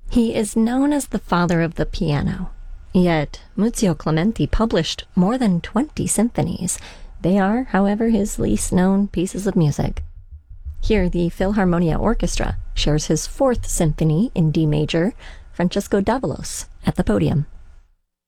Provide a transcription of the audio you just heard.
He is known as the father of the piano, yet Muzio Clementi published more than 20 symphonies. They are, however, his least known pieces of music. Here, the Philharmonia Orchestra shares his 4th symphony in D major, Francesco d'Avalos, at the podium.